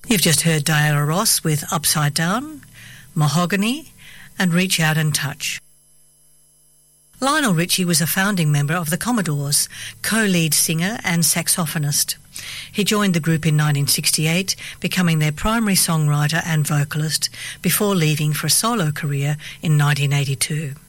You've just heard Diana Ross with Upside Down, Mahogany and Reach Out and Touch. Lionel Richie was a founding member of the Commodores, co-lead singer and saxophonist. He joined the group in 1968, becoming their primary songwriter and vocalist before leaving for a solo career in 1982.